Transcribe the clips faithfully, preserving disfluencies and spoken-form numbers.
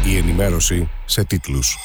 Η ενημέρωση σε τίτλους.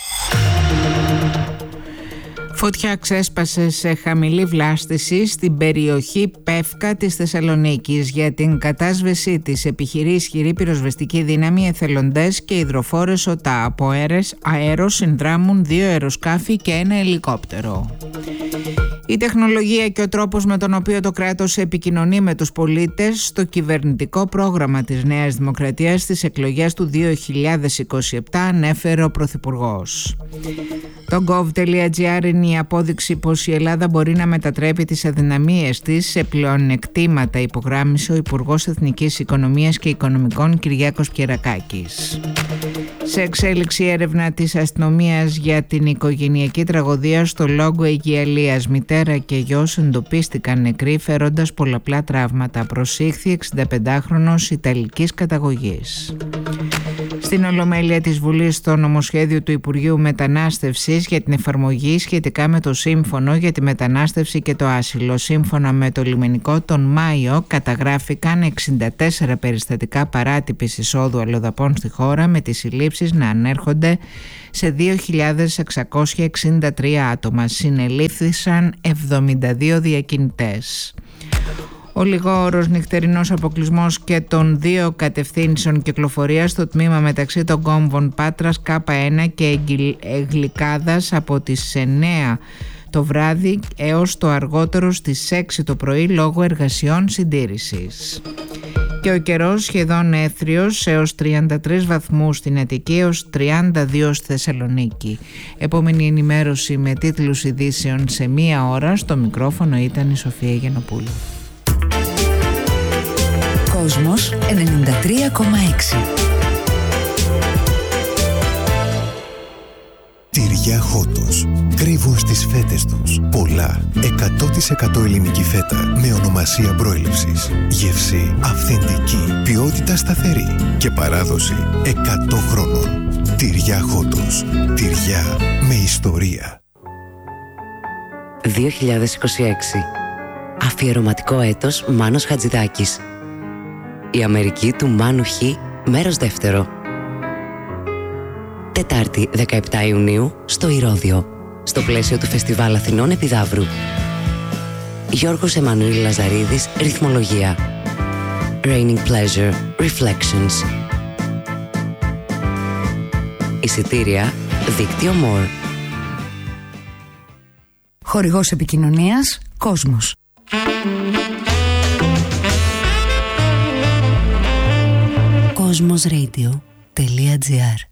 Φωτιά ξέσπασε σε χαμηλή βλάστηση στην περιοχή Πεύκα της Θεσσαλονίκης. Για την κατάσβεση της επιχειρεί ισχυρή πυροσβεστική δύναμη, εθελοντές και υδροφόρες ΟΤΑ. Από αέρος συνδράμουν δύο αεροσκάφη και ένα ελικόπτερο. Η τεχνολογία και ο τρόπος με τον οποίο το κράτος επικοινωνεί με τους πολίτες στο κυβερνητικό πρόγραμμα της Νέας Δημοκρατίας στις εκλογές του δύο χιλιάδες είκοσι επτά, ανέφερε ο Πρωθυπουργός. Το gov.gr είναι η απόδειξη πως η Ελλάδα μπορεί να μετατρέπει τις αδυναμίες της σε πλεονεκτήματα, υπογράμμισε ο Υπουργός Εθνικής Οικονομίας και Οικονομικών Κυριάκος Πιερακάκης. Σε εξέλιξη έρευνα της αστυνομίας για την οικογενειακή τραγωδία στο Λόγκο Αιγιαλίας. Μητέρα και γιος εντοπίστηκαν νεκροί φέροντας πολλαπλά τραύματα. Προσήχθη εξηνταπεντάχρονος Ιταλικής καταγωγής. Στην Ολομέλεια της Βουλής το νομοσχέδιο του Υπουργείου Μετανάστευσης για την εφαρμογή σχετικά με το Σύμφωνο για τη Μετανάστευση και το Άσυλο. Σύμφωνα με το λιμενικό, τον Μάιο καταγράφηκαν εξήντα τέσσερα περιστατικά παράτυπης εισόδου αλλοδαπών στη χώρα, με τις συλλήψεις να ανέρχονται σε δύο χιλιάδες εξακόσια εξήντα τρία άτομα. Συνελήφθησαν εβδομήντα δύο διακινητές. Ο λιγόρος νυχτερινός αποκλεισμός και των δύο κατευθύνσεων κυκλοφορίας στο τμήμα μεταξύ των κόμβων Πάτρας Κ ένα και Γλυκάδας από τις εννέα το βράδυ έως το αργότερο στις έξι το πρωί λόγω εργασιών συντήρησης. Και ο καιρός σχεδόν έθριος έως τριάντα τρεις βαθμούς στην Αττική έως τριάντα δύο στη Θεσσαλονίκη. Επόμενη ενημέρωση με τίτλους ειδήσεων σε μία ώρα. Στο μικρόφωνο ήταν η Σοφία Γιαννοπούλου. Κόσμος ενενήντα τρία κόμμα έξι. Τυριά Χότος. Κρύβουν στις φέτες τους πολλά εκατό τοις εκατό ελληνική φέτα με ονομασία προέλευσης. Γεύση αυθεντική, ποιότητα σταθερή και παράδοση εκατό χρόνων. Τυριά Χότος. Τυριά με ιστορία. δύο χιλιάδες είκοσι έξι. Αφιερωματικό έτος Μάνος Χατζηδάκης. Η Αμερική του Μάνου Χ, μέρος δεύτερο. Τετάρτη δεκαεπτά Ιουνίου στο Ηρώδειο, στο πλαίσιο του Φεστιβάλ Αθηνών Επιδαύρου. Γιώργος Εμμανουήλ Λαζαρίδης, ρυθμολογία. Raining Pleasure, Reflections. Εισιτήρια, δίκτυο More. Χορηγός επικοινωνίας, Κόσμος. Κοσμos Radio τελεία τζι άρ